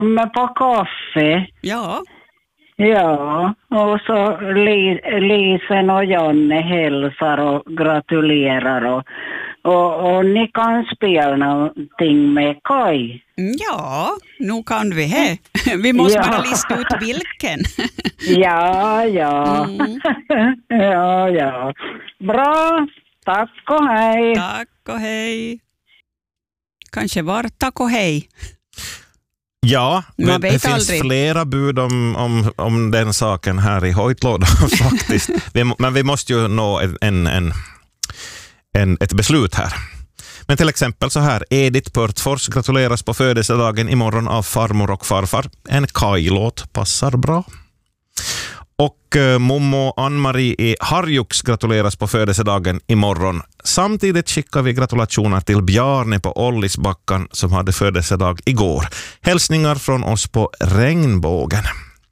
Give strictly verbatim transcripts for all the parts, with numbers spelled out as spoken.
med på kaffe. Ja. Ja, och så Lisen och Jonne hälsar och gratulerar och, och, och ni kan spela någonting med Kaj. Ja, nu kan vi he. Vi måste ja. bara lista ut vilken. ja, ja. Mm. ja, ja. Bra, tack och hej. Tack och hej. Kanske var tack och hej. Ja, men det finns aldrig. flera bud om, om, om den saken här i Hoytlådan faktiskt. vi, men vi måste ju nå en, en, en, en, ett beslut här. Men till exempel så här, Edith Pörtfors gratuleras på födelsedagen imorgon av farmor och farfar. En Kaj-låt passar bra. Och uh, Momo Ann-Marie i Harjux gratuleras på födelsedagen imorgon. Samtidigt skickar vi gratulationer till Bjarne på Ollisbackan som hade födelsedag igår. Hälsningar från oss på Regnbågen.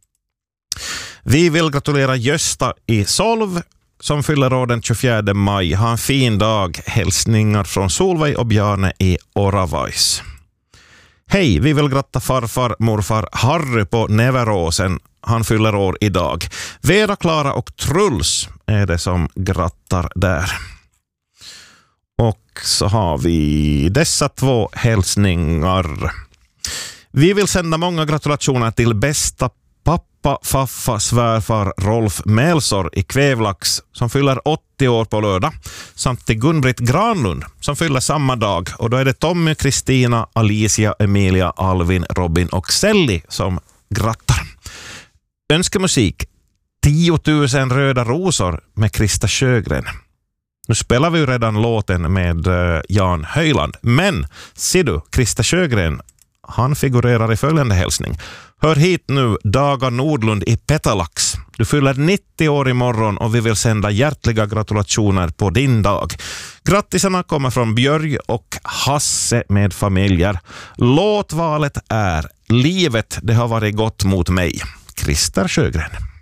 Vi vill gratulera Gösta i Solv som fyller år den tjugofjärde maj. Ha en fin dag. Hälsningar från Solveig och Bjarne i Oravais. Hej, vi vill gratta farfar, morfar Harry på Neveråsen. Han fyller år idag. Vera, Klara och Truls är det som grattar där. Och så har vi dessa två hälsningar. Vi vill sända många gratulationer till bästa pappa, faffa, svärfar Rolf Melsor i Kvävlax som fyller åttio år på lördag. Samt till Gun-Britt Granlund som fyller samma dag. Och då är det Tommy, Kristina, Alicia, Emilia, Alvin, Robin och Selly som grattar. Önskemusik tio tusen röda rosor med Krista Sjögren. Nu spelar vi ju redan låten med uh, Jan Höjland. Men, ser du, Krista Sjögren, han figurerar i följande hälsning. Hör hit nu Daga Nordlund i Petalax. Du fyller nittio år imorgon och vi vill sända hjärtliga gratulationer på din dag. Grattisarna kommer från Björg och Hasse med familjer. Låtvalet är Livet, det har varit gott mot mig. Krista Sjögren.